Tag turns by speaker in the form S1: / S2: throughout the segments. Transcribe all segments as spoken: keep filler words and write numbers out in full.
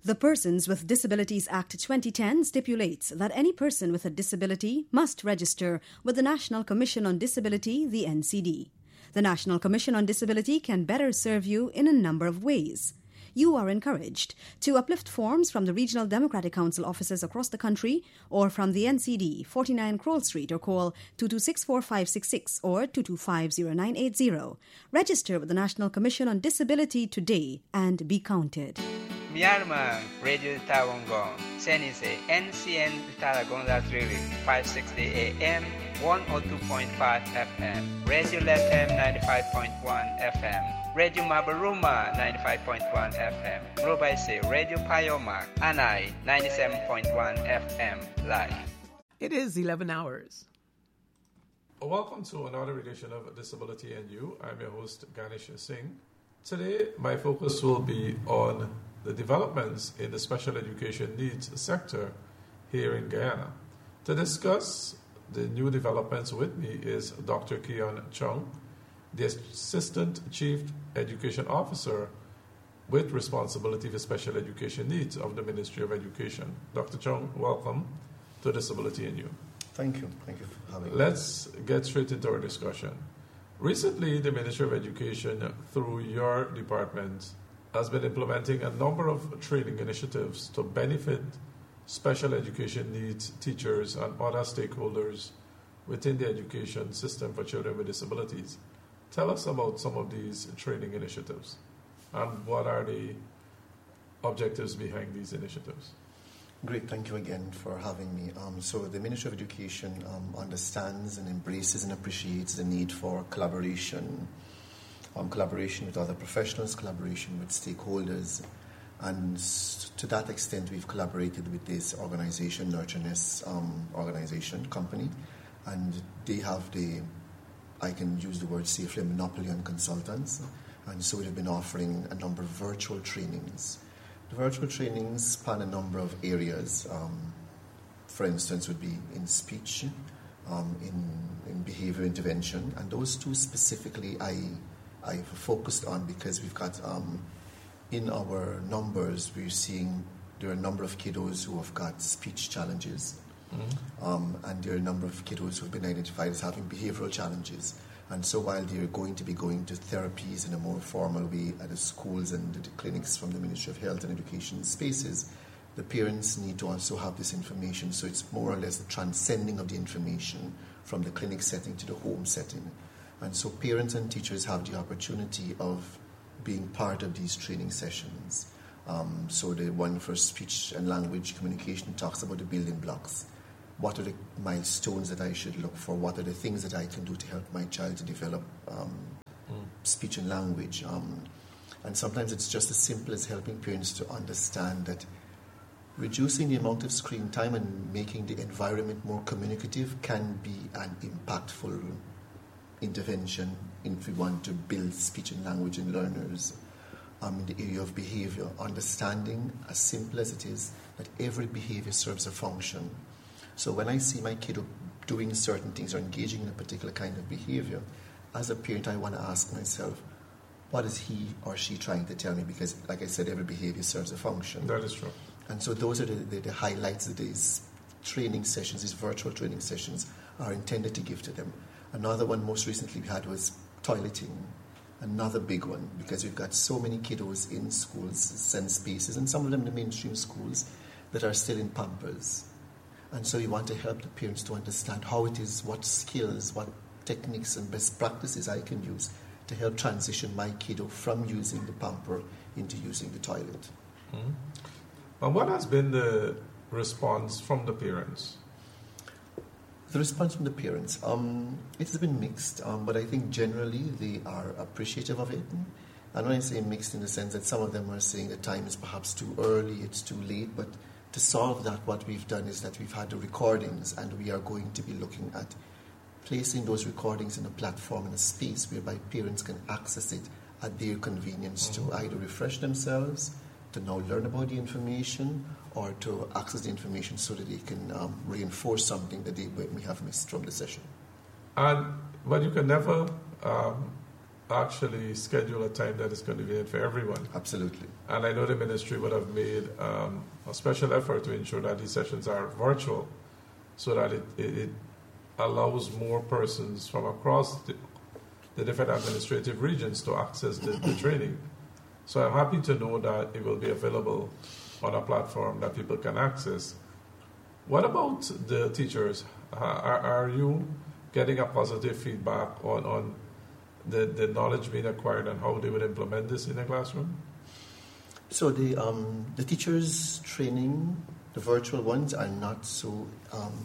S1: The Persons with Disabilities Act twenty ten stipulates that any person with a disability must register with the National Commission on Disability, the N C D. The National Commission on Disability can better serve you in a number of ways. You are encouraged to uplift forms from the Regional Democratic Council offices across the country or from the N C D, forty-nine Kroll Street, or call two two six, four five six six or two two five, zero nine eight zero. Register with the National Commission on Disability today and be counted.
S2: Myanmar Radio Tawangong, Senise, N C N Tarragona Drilling, five sixty A M, one oh two point five F M, Radio Lethem ninety-five point one F M, Radio Mabaruma ninety-five point one F M, Robaise, Radio Payoma, Anai ninety-seven point one F M, live.
S3: It is eleven hours.
S4: Welcome to another edition of Disability and You. I'm your host, Ganesh Singh. Today, my focus will be on the developments in the special education needs sector here in Guyana. To discuss the new developments with me is Doctor Keon Chung, the Assistant Chief Education Officer with responsibility for special education needs of the Ministry of Education. Doctor Chung, welcome to Disability and You.
S5: Thank you. Thank you for having me.
S4: Let's get straight into our discussion. Recently, the Ministry of Education, through your department, has been implementing a number of training initiatives to benefit special education needs teachers and other stakeholders within the education system for children with disabilities. Tell us about some of these training initiatives and what are the objectives behind these initiatives.
S5: Great, thank you again for having me. Um, so the Ministry of Education um, understands and embraces and appreciates the need for collaboration Um, collaboration with other professionals, collaboration with stakeholders, and to that extent we've collaborated with this organization, Nurtureness um, organization, company, and they have the, I can use the word safely, a monopoly on consultants, and so we've been offering a number of virtual trainings. The virtual trainings span a number of areas, um, for instance would be in speech, um, in, in behavior intervention, and those two specifically I I've focused on because we've got, um, in our numbers, we're seeing there are a number of kiddos who have got speech challenges, mm-hmm. um, and there are a number of kiddos who have been identified as having behavioral challenges. And so while they're going to be going to therapies in a more formal way at the schools and the clinics from the Ministry of Health and Education spaces, the parents need to also have this information. So it's more or less the transcending of the information from the clinic setting to the home setting. And so parents and teachers have the opportunity of being part of these training sessions. Um, so the one for speech and language communication talks about the building blocks. What are the milestones that I should look for? What are the things that I can do to help my child to develop um, mm. speech and language? Um, and sometimes it's just as simple as helping parents to understand that reducing the amount of screen time and making the environment more communicative can be an impactful intervention if we want to build speech and language in learners. Um, in the area of behavior, understanding, as simple as it is, that every behavior serves a function. So when I see my kid doing certain things or engaging in a particular kind of behavior, as a parent I want to ask myself, what is he or she trying to tell me? Because, like I said, every behavior serves a function.
S4: That is true.
S5: And so those are the, the, the highlights that these training sessions, these virtual training sessions, are intended to give to them. Another one most recently we had was toileting. Another big one, because we've got so many kiddos in schools and spaces, and some of them in the mainstream schools, that are still in Pampers. And so we want to help the parents to understand how it is, what skills, what techniques and best practices I can use to help transition my kiddo from using the Pamper into using the toilet.
S4: Mm-hmm. And what has been the response from the parents?
S5: The response from the parents, um, it has been mixed, um, but I think generally they are appreciative of it. And when I say mixed in the sense that some of them are saying the time is perhaps too early, it's too late, but to solve that, what we've done is that we've had the recordings, and we are going to be looking at placing those recordings in a platform, in a space whereby parents can access it at their convenience mm-hmm. to either refresh themselves, to now learn about the information, or to access the information so that they can um, reinforce something that they may have missed from the session.
S4: And but you can never um, actually schedule a time that is convenient for everyone.
S5: Absolutely.
S4: And I know the ministry would have made um, a special effort to ensure that these sessions are virtual so that it, it, it allows more persons from across the, the different administrative regions to access the, the training. So I'm happy to know that it will be available on a platform that people can access. What about the teachers? Uh, are, are you getting a positive feedback on, on the, the knowledge being acquired and how they would implement this in the classroom?
S5: So the um, the teachers' training, the virtual ones, are not so... Um,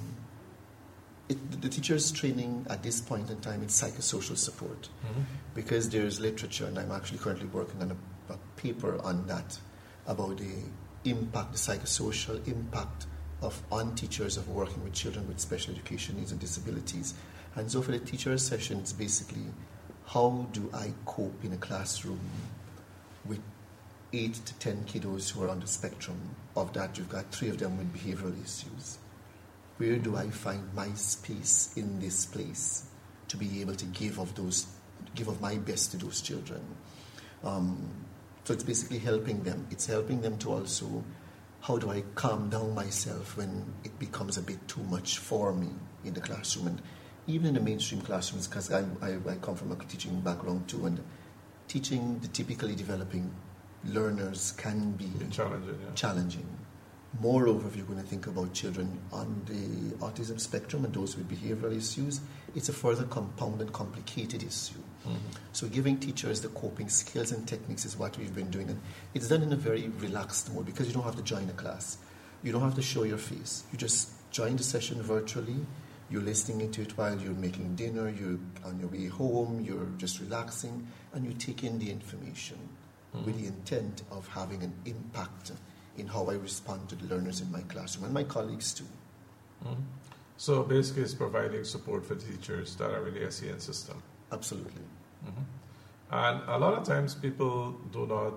S5: it, the teachers' training at this point in time is psychosocial support, mm-hmm. because there's literature, and I'm actually currently working on a, a paper on that, about the impact, the psychosocial impact of on teachers of working with children with special education needs and disabilities. And so for the teacher session, it's basically, how do I cope in a classroom with eight to ten kiddos who are on the spectrum? Of that, you've got three of them with behavioral issues. Where do I find my space in this place to be able to give of those, give of my best to those children? Um, so it's basically helping them. It's helping them to also, how do I calm down myself when it becomes a bit too much for me in the classroom? And even in the mainstream classrooms, because I, I, I come from a teaching background too, and teaching the typically developing learners can be
S4: challenging. Yeah.
S5: challenging. Moreover, if you're going to think about children on the autism spectrum and those with behavioral issues, it's a further compounded, complicated issue. Mm-hmm. So giving teachers the coping skills and techniques is what we've been doing. And it's done in a very relaxed mode, because you don't have to join a class. You don't have to show your face. You just join the session virtually. You're listening to it while you're making dinner, you're on your way home, you're just relaxing, and you take in the information mm-hmm. with the intent of having an impact in how I respond to the learners in my classroom and my colleagues too.
S4: Mm-hmm. So basically it's providing support for teachers that are in the S E N system.
S5: Absolutely.
S4: Mm-hmm. And a lot of times people do not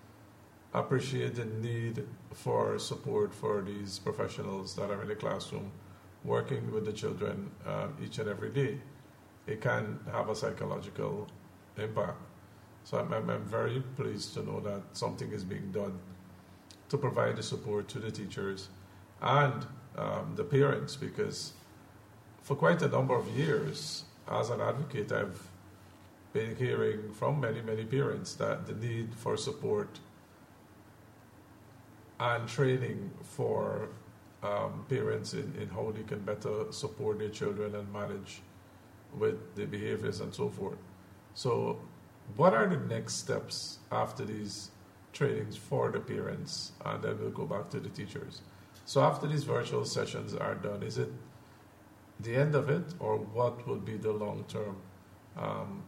S4: appreciate the need for support for these professionals that are in the classroom working with the children um, each and every day. It can have a psychological impact. So I'm, I'm, I'm very pleased to know that something is being done to provide the support to the teachers and um, the parents, because for quite a number of years, as an advocate, I've been hearing from many, many parents that the need for support and training for um, parents in, in how they can better support their children and manage with their behaviors and so forth. So what are the next steps after these trainings for the parents? And then we'll go back to the teachers. So after these virtual sessions are done, is it the end of it, or what would be the long-term um,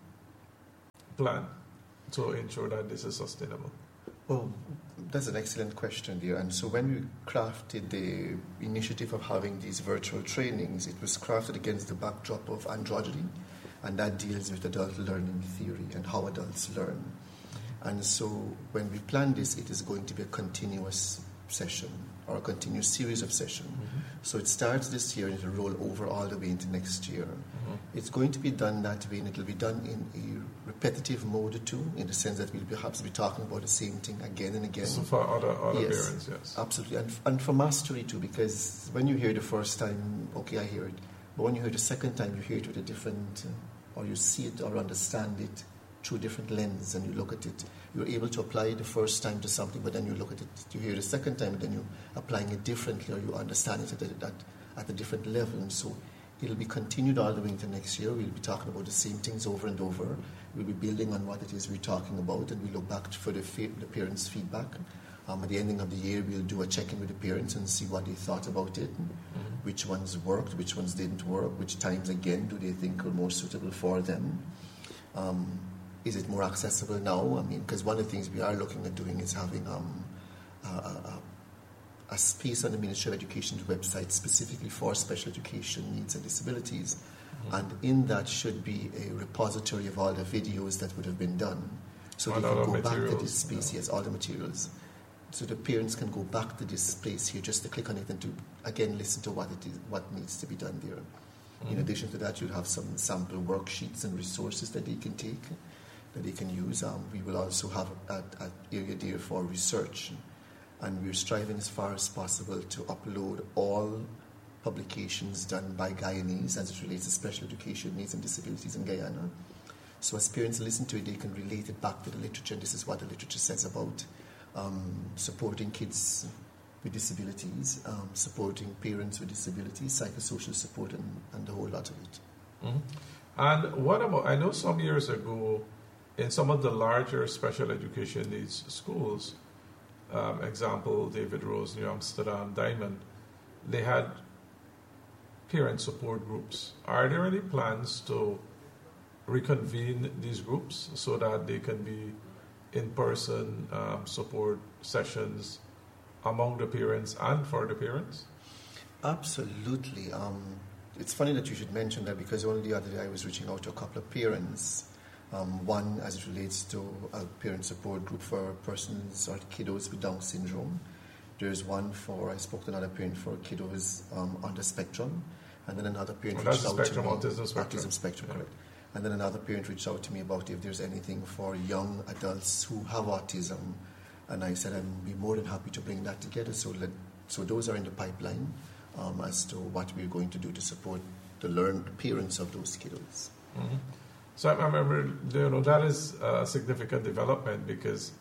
S4: plan to ensure that this is sustainable?
S5: Well, that's an excellent question, dear. And so when we crafted the initiative of having these virtual trainings, it was crafted against the backdrop of androgyny, and that deals with adult learning theory and how adults learn. And so when we plan this, it is going to be a continuous session or a continuous series of sessions. Mm-hmm. So it starts this year and it will roll over all the way into next year. Mm-hmm. It's going to be done that way, and it will be done in a repetitive mode too, in the sense that we'll perhaps be talking about the same thing again and again.
S4: So for other, other
S5: yes,
S4: parents, yes.
S5: Absolutely. And, and for mastery too, because when you hear the first time, okay, I hear it. But when you hear the second time, you hear it with a different, uh, or you see it or understand it through a different lens, and you look at it. You're able to apply it the first time to something, but then you look at it, you hear it the second time, and then you're applying it differently, or you understand it at a, at, at a different level. And so it'll be continued all the way into next year. We'll be talking about the same things over and over. We'll be building on what it is we're talking about, and we look back for the, fa- the parents' feedback. Um, at the ending of the year, we'll do a check-in with the parents and see what they thought about it, mm-hmm. which ones worked, which ones didn't work, which times, again, do they think are more suitable for them. Um, Is it more accessible now? I mean, because one of the things we are looking at doing is having um, a, a, a space on the Ministry of Education's website specifically for special education needs and disabilities. Mm-hmm. And in that should be a repository of all the videos that would have been done. So all they can go back to this space, yeah. yes, all the materials. So the parents can go back to this place here just to click on it and to, again, listen to what it is, what needs to be done there. Mm-hmm. In addition to that, you'll have some sample worksheets and resources that they can take. that they can use. Um, we will also have at, at area there for research, and we're striving as far as possible to upload all publications done by Guyanese as it relates to special education needs and disabilities in Guyana. So as parents listen to it, they can relate it back to the literature, and this is what the literature says about um, supporting kids with disabilities, um, supporting parents with disabilities, psychosocial support, and, and the whole lot of it.
S4: Mm-hmm. And what about, I know some years ago, in some of the larger special education needs schools, um, example, David Rose, New Amsterdam, Diamond, they had parent support groups. Are there any plans to reconvene these groups so that they can be in-person um, support sessions among the parents and for the parents?
S5: Absolutely. Um, it's funny that you should mention that, because only the other day I was reaching out to a couple of parents. Um, one, as it relates to a parent support group for persons or kiddos with Down syndrome. There's one for, I spoke to another parent for kiddos um, on the spectrum, and then another parent
S4: well,
S5: reached out
S4: spectrum,
S5: to me.
S4: Autism spectrum.
S5: Autism spectrum,
S4: yeah.
S5: correct. And then another parent reached out to me about if there's anything for young adults who have autism. And I said I'd be more than happy to bring that together. So let, so those are in the pipeline um, as to what we're going to do to support the learned parents of those kiddos.
S4: Mm-hmm. So I remember, you know, that is a significant development, because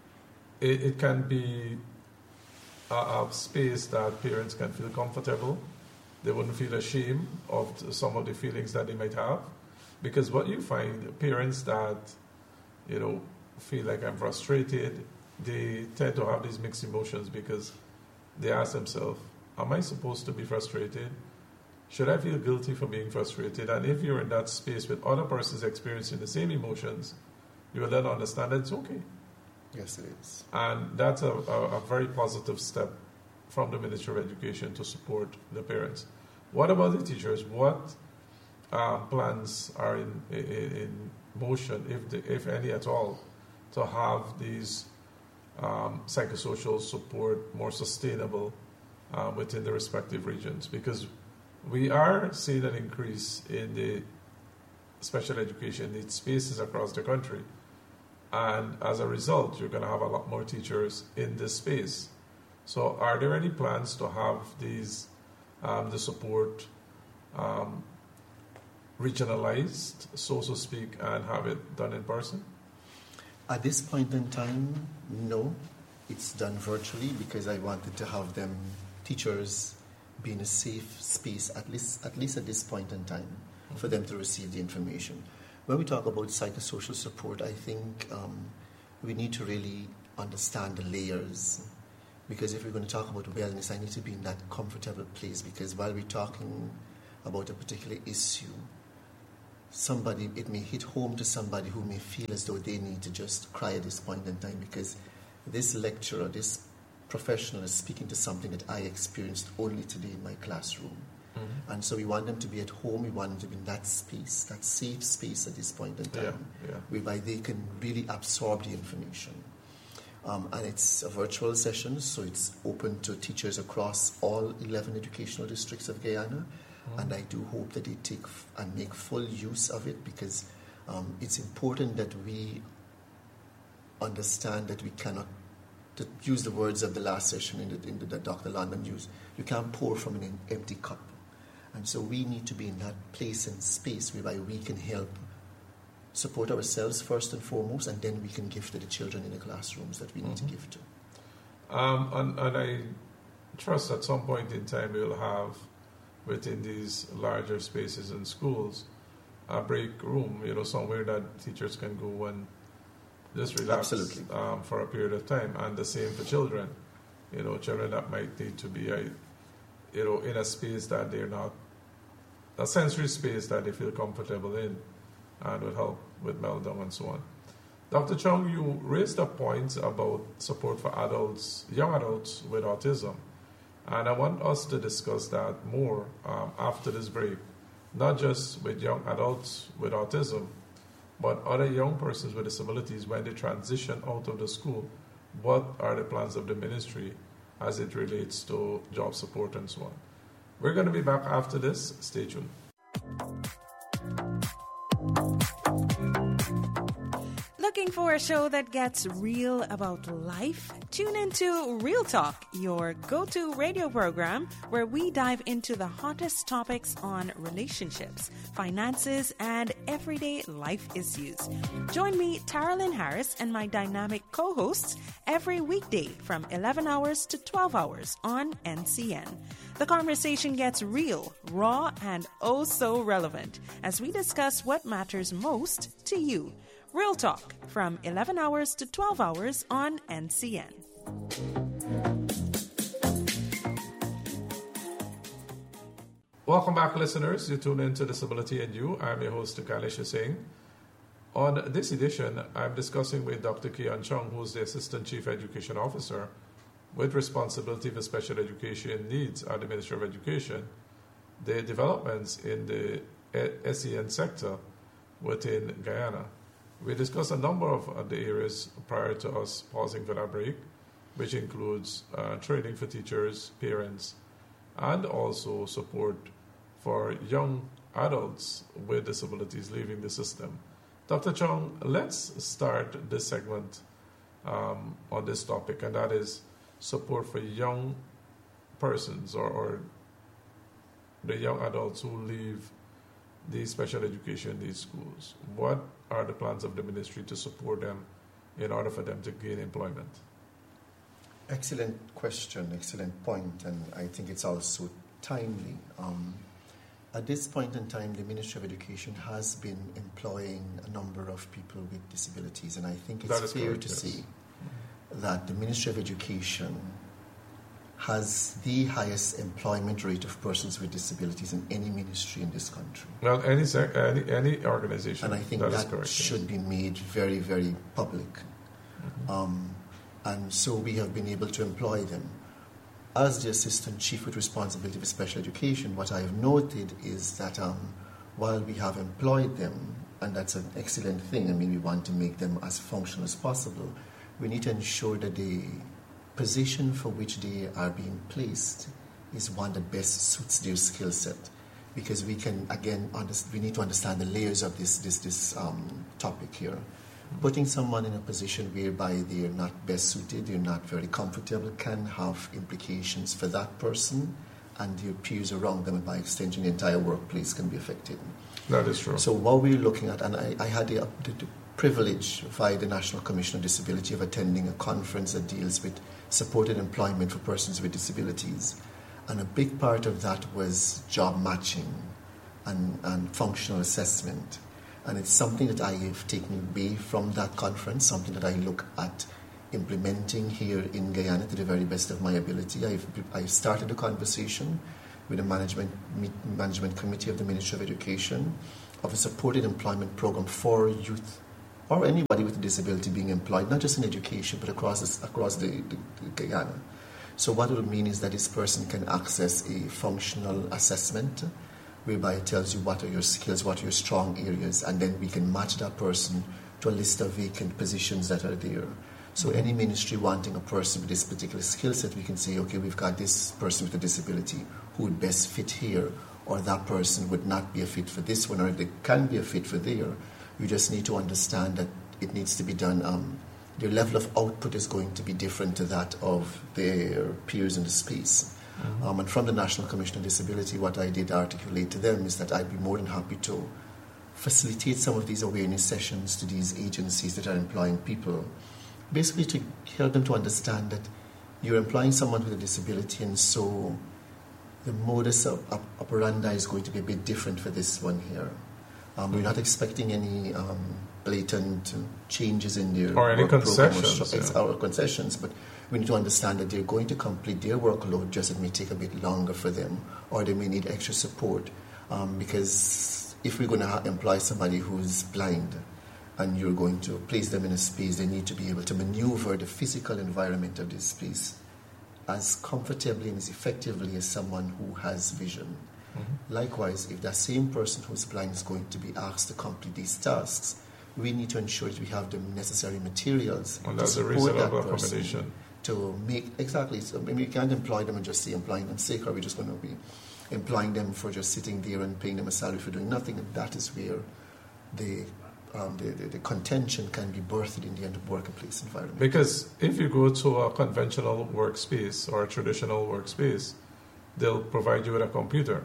S4: it, it can be a, a space that parents can feel comfortable. They wouldn't feel ashamed of some of the feelings that they might have. Because what you find, parents that, you know, feel like I'm frustrated, they tend to have these mixed emotions, because they ask themselves, am I supposed to be frustrated? Should I feel guilty for being frustrated? And if you're in that space with other persons experiencing the same emotions, you will then understand that it's okay.
S5: Yes, it is.
S4: And that's a, a, a very positive step from the Ministry of Education to support the parents. What about the teachers? What uh, plans are in, in, in motion, if, the, if any at all, to have these um, psychosocial support more sustainable uh, within the respective regions? Because we are seeing an increase in the special education needs spaces across the country. And as a result, you're going to have a lot more teachers in this space. So are there any plans to have these, um, the support um, regionalized, so to speak, and have it done in person?
S5: At this point in time, no. It's done virtually, because I wanted to have them, teachers, be in a safe space, at least at least at this point in time, mm-hmm. for them to receive the information. When we talk about psychosocial support, I think um, we need to really understand the layers, because if we're going to talk about wellness, I need to be in that comfortable place, because while we're talking about a particular issue, somebody, it may hit home to somebody who may feel as though they need to just cry at this point in time, because this lecturer, this professional is speaking to something that I experienced only today in my classroom. Mm-hmm. And so we want them to be at home, we want them to be in that space, that safe space at this point in time,
S4: yeah, yeah.
S5: whereby they can really absorb the information. Um, and it's a virtual session, so it's open to teachers across all eleven educational districts of Guyana. Mm-hmm. And I do hope that they take f- and make full use of it, because um, it's important that we understand that we cannot, to use the words of the last session in the, in the, that Doctor London used, you can't pour from an empty cup. And so we need to be in that place and space whereby we can help support ourselves first and foremost, and then we can give to the children in the classrooms that we need mm-hmm. to give to.
S4: Um, and, and I trust at some point in time we'll have, within these larger spaces in schools, a break room, you know, somewhere that teachers can go and just relax um, for a period of time. And the same for children, you know, children that might need to be, a, you know, in a space that they're not, a sensory space that they feel comfortable in, and will help with meltdown and so on. Doctor Chung, you raised a point about support for adults, young adults with autism. And I want us to discuss that more um, after this break, not just with young adults with autism, but other young persons with disabilities when they transition out of the school. What are the plans of the ministry as it relates to job support and so on? We're going to be back after this. Stay tuned.
S3: for a show that gets real about life? Tune into Real Talk, your go-to radio program where we dive into the hottest topics on relationships, finances, and everyday life issues. Join me, Taralyn Harris, and my dynamic co-hosts every weekday from eleven hours to twelve hours on N C N. The conversation gets real, raw, and oh so relevant as we discuss what matters most to you. Real Talk from eleven hours to twelve hours on N C N.
S4: Welcome back, listeners. You tune in to Disability and You. I'm your host, Ganesh Singh. On this edition, I'm discussing with Doctor Kian Chung, who's the Assistant Chief Education Officer with responsibility for special education needs at the Ministry of Education, the developments in the S E N sector within Guyana. We discussed a number of the areas prior to us pausing for that break, which includes uh, training for teachers, parents, and also support for young adults with disabilities leaving the system. Doctor Chung, let's start this segment um, on this topic, and that is support for young persons or, or the young adults who leave these special education needs schools. What are the plans of the ministry to support them in order for them to gain employment?
S5: Excellent question, excellent point, and I think it's also timely. Um, at this point in time, the Ministry of Education has been employing a number of people with disabilities, and I think it's fair correct, to yes. say that the Ministry of Education has the highest employment rate of persons with disabilities in any ministry in this country.
S4: Well, any sec- any, any organization.
S5: And I think
S4: that,
S5: that
S4: correct,
S5: should
S4: yes.
S5: be made very, very public. Mm-hmm. Um, and so we have been able to employ them. As the Assistant Chief with responsibility for special education, what I have noted is that um, while we have employed them, and that's an excellent thing, I mean, we want to make them as functional as possible, we need to ensure that the position for which they are being placed is one that best suits their skill set, because we can again understand, we need to understand the layers of this this this um, topic here. Mm-hmm. Putting someone in a position whereby they are not best suited, they're not very comfortable, can have implications for that person and their peers around them, and by extension the entire workplace can be affected.
S4: That is true.
S5: So what we're looking at, and I, I had the, the, the privilege via the National Commission on Disability of attending a conference that deals with supported employment for persons with disabilities. And a big part of that was job matching and, and functional assessment. And it's something that I have taken away from that conference, something that I look at implementing here in Guyana to the very best of my ability. I've, I've started a conversation with the management, management committee of the Ministry of Education of a supported employment program for youth or anybody with a disability being employed, not just in education, but across this, across the, the, the Guyana. So what it would mean is that this person can access a functional assessment whereby it tells you what are your skills, what are your strong areas, and then we can match that person to a list of vacant positions that are there. So any ministry wanting a person with this particular skill set, we can say, okay, we've got this person with a disability who would best fit here, or that person would not be a fit for this one, or they can be a fit for there. You just need to understand that it needs to be done. Um, their level of output is going to be different to that of their peers in the space. Mm-hmm. Um, and from the National Commission on Disability, what I did articulate to them is that I'd be more than happy to facilitate some of these awareness sessions to these agencies that are employing people, basically to help them to understand that you're employing someone with a disability, and so the modus operandi is going to be a bit different for this one here. Um, we're not expecting any um, blatant changes in their
S4: or any
S5: work
S4: concessions,
S5: program or,
S4: yeah.
S5: or concessions, but we need to understand that they're going to complete their workload, just it may take a bit longer for them, or they may need extra support. Um, because if we're going to ha- employ somebody who's blind and you're going to place them in a space, they need to be able to maneuver the physical environment of this space as comfortably and as effectively as someone who has vision. Mm-hmm. Likewise, if that same person who's blind is going to be asked to complete these tasks, we need to ensure that we have the necessary materials
S4: well,
S5: to support that person
S4: accommodation.
S5: To make exactly. So, I mean, we can't employ them and just say employing them sick, or we're just going to be employing them for just sitting there and paying them a salary for doing nothing. And that is where the um, the, the, the contention can be birthed in the workplace environment.
S4: Because if you go to a conventional workspace or a traditional workspace, they'll provide you with a computer.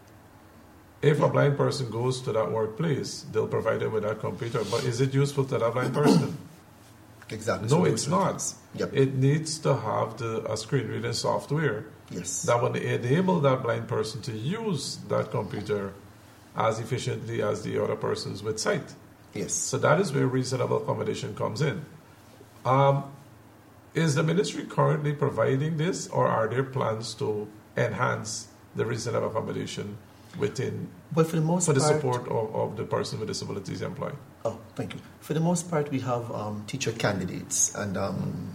S4: If a blind person goes to that workplace, they'll provide them with that computer. But is it useful to that blind person?
S5: Exactly.
S4: No,
S5: so
S4: it's not.
S5: Yep.
S4: It needs to have the a screen reading software
S5: yes.
S4: that will enable that blind person to use that computer as efficiently as the other persons with sight.
S5: Yes.
S4: So that is where reasonable accommodation comes in. Um, is the ministry currently providing this, or are there plans to enhance the reasonable accommodation within
S5: well, for the most
S4: for the
S5: part,
S4: support of, of the person with disabilities employed?
S5: Oh, thank you. For the most part, we have um, teacher candidates, and um,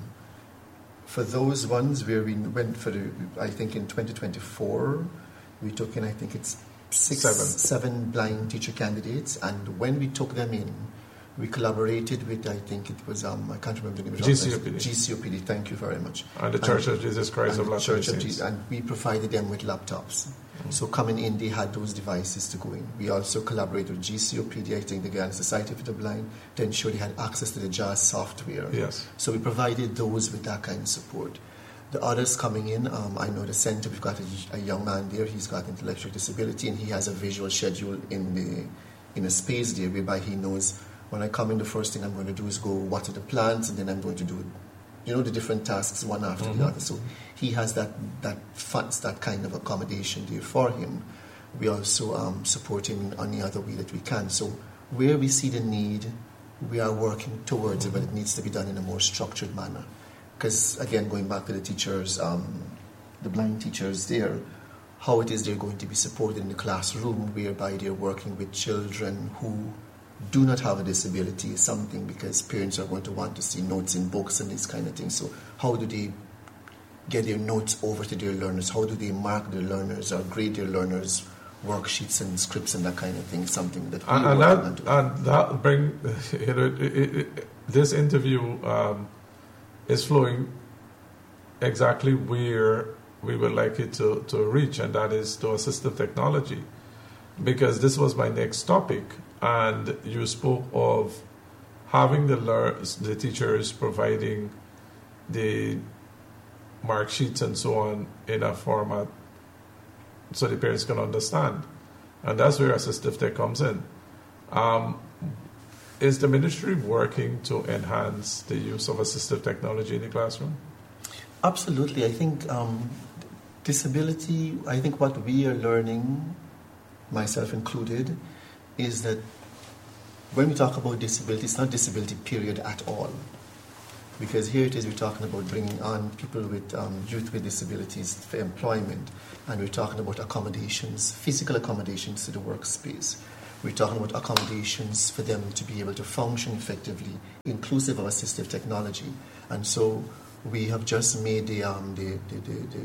S5: for those ones where we went for the, I think in twenty twenty-four, we took in, I think it's six,
S4: seven,
S5: seven blind teacher candidates, and when we took them in, we collaborated with, I think it was, um, I can't remember the name of it.
S4: G C O P D.
S5: G C O P D, thank you very much.
S4: And the Church and, of Jesus Christ of Latter-day
S5: Church of
S4: Saints.
S5: Jesus, and we provided them with laptops. Mm-hmm. So coming in, they had those devices to go in. We also collaborated with G C O P D, I think the Guyana Society for the Blind, to ensure they had access to the J A S software.
S4: Yes.
S5: So we provided those with that kind of support. The others coming in, um, I know the center, we've got a, a young man there, he's got intellectual disability, and he has a visual schedule in the in a space there whereby he knows, when I come in, the first thing I'm going to do is go water the plants, and then I'm going to do, you know, the different tasks one after mm-hmm. the other. So he has that that funds, that kind of accommodation there for him. We also um, support him in any other way that we can. So where we see the need, we are working towards mm-hmm. it, but it needs to be done in a more structured manner. Because again, going back to the teachers, um, the blind teachers there, how it is they're going to be supported in the classroom, whereby they're working with children who do not have a disability is something, because parents are going to want to see notes in books and these kind of things. So how do they get their notes over to their learners? How do they mark their learners or grade their learners' worksheets and scripts and that kind of thing? Something that we
S4: and, and that and that bring you know, it, it, it, this interview um, is flowing exactly where we would like it to, to reach, and that is to assistive technology, because this was my next topic. And you spoke of having the lear- the teachers providing the mark sheets and so on in a format so the parents can understand. And that's where assistive tech comes in. Um, is the ministry working to enhance the use of assistive technology in the classroom?
S5: Absolutely. I think um, disability, I think what we are learning, myself included, is that when we talk about disability, it's not disability period at all. Because here it is, we're talking about bringing on people with um, youth with disabilities for employment, and we're talking about accommodations, physical accommodations to the workspace. We're talking about accommodations for them to be able to function effectively, inclusive of assistive technology. And so we have just made the, um, the, the, the, the,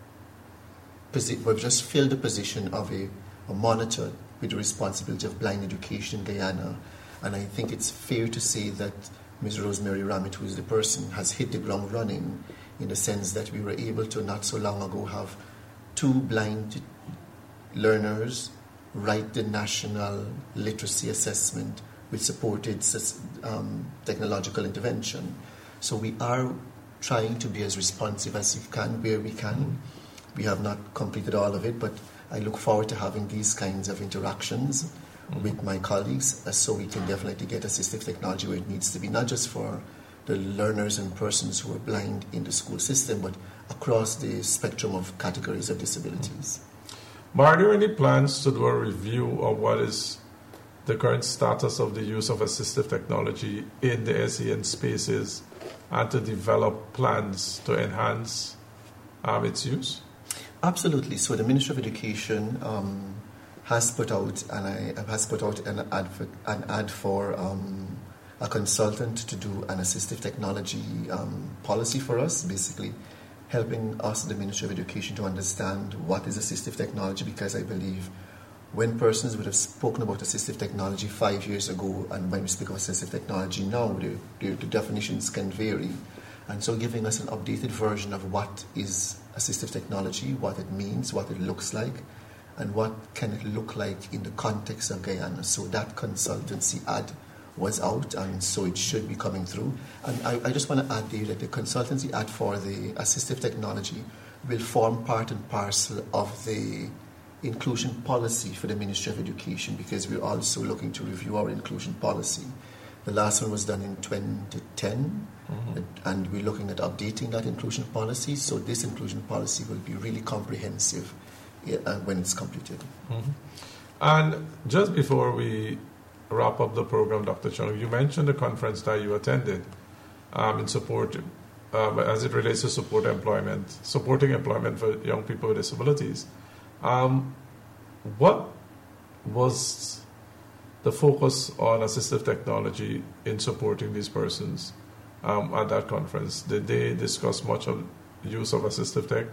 S5: the posi- we've just filled the position of a, a monitor with the responsibility of blind education in Guyana. And I think it's fair to say that Miz Rosemary Ramit, who is the person, has hit the ground running, in the sense that we were able to, not so long ago, have two blind learners write the national literacy assessment with supported um, technological intervention. So we are trying to be as responsive as we can where we can. We have not completed all of it, but I look forward to having these kinds of interactions mm-hmm. with my colleagues, uh, so we can definitely get assistive technology where it needs to be, not just for the learners and persons who are blind in the school system, but across the spectrum of categories of disabilities.
S4: Mm-hmm. Are there any plans to do a review of what is the current status of the use of assistive technology in the S E N spaces, and to develop plans to enhance um, its use?
S5: Absolutely. So the Ministry of Education um, has put out and I has put out an ad for, an ad for um, a consultant to do an assistive technology um, policy for us, basically helping us, the Ministry of Education, to understand what is assistive technology, because I believe when persons would have spoken about assistive technology five years ago and when we speak of assistive technology now, the, the, the definitions can vary. And so giving us an updated version of what is assistive technology, what it means, what it looks like, and what can it look like in the context of Guyana. So that consultancy ad was out, and so it should be coming through. And I, I just want to add there that the Consultancy Act for the Assistive Technology will form part and parcel of the inclusion policy for the Ministry of Education, because we're also looking to review our inclusion policy. The last one was done in twenty ten, mm-hmm. and we're looking at updating that inclusion policy. So this inclusion policy will be really comprehensive uh, when it's completed.
S4: Mm-hmm. And just before we wrap up the program, Doctor Chung, you mentioned the conference that you attended um, in support, um, as it relates to support employment, supporting employment for young people with disabilities. Um, what was the focus on assistive technology in supporting these persons um, at that conference? Did they discuss much of the use of assistive tech?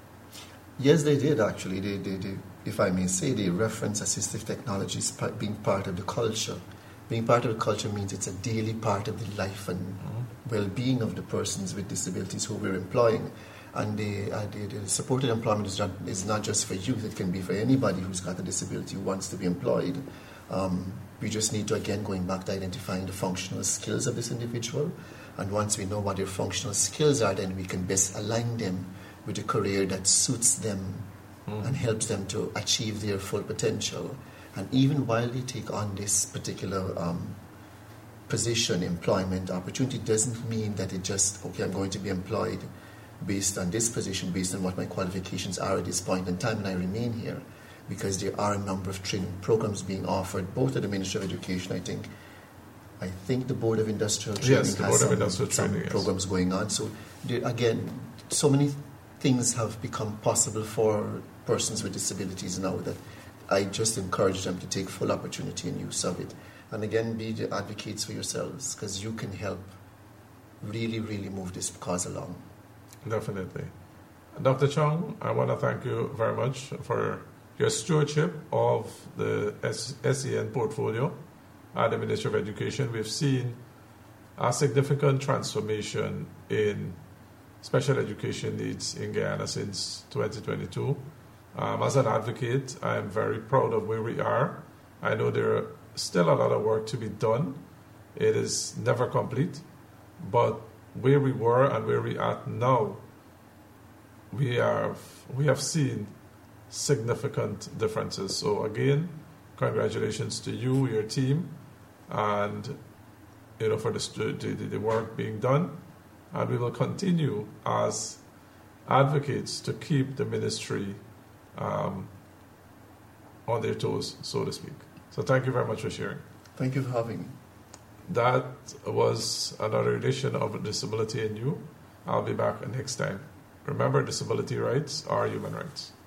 S5: Yes, they did actually. They, they, they, if I may say, they reference assistive technologies being part of the culture. Being part of the culture means it's a daily part of the life and mm-hmm. well-being of the persons with disabilities who we're employing. And the, uh, the, the supported employment is not, is not just for youth, it can be for anybody who's got a disability who wants to be employed. Um, we just need to, again, going back to identifying the functional skills of this individual. And once we know what their functional skills are, then we can best align them with a career that suits them mm. and helps them to achieve their full potential. And even while they take on this particular um, position, employment opportunity, doesn't mean that it just, okay, I'm going to be employed based on this position, based on what my qualifications are at this point in time, and I remain here, because there are a number of training programs being offered, both at the Ministry of Education, I think. I think the Board of Industrial Training
S4: yes, the
S5: has
S4: Board
S5: some,
S4: of Industrial
S5: some
S4: Training,
S5: programs
S4: yes.
S5: going on. So, there, again, so many things have become possible for persons with disabilities now that I just encourage them to take full opportunity and use of it. And again, be the advocates for yourselves, because you can help really, really move this cause along. Definitely.
S4: Doctor Chung, I want to thank you very much for your stewardship of the S E N portfolio at the Ministry of Education. We've seen a significant transformation in special education needs in Guyana since twenty twenty-two. Um, as an advocate, I am very proud of where we are. I know there are still a lot of work to be done. It is never complete, but where we were and where we are now, we have we have seen significant differences. So again, congratulations to you, your team, and you know for the the, the work being done. And we will continue as advocates to keep the ministry um, on their toes, so to speak. So thank you very much for sharing.
S5: Thank you for having me.
S4: That was another edition of Disability and You. I'll be back next time. Remember, disability rights are human rights.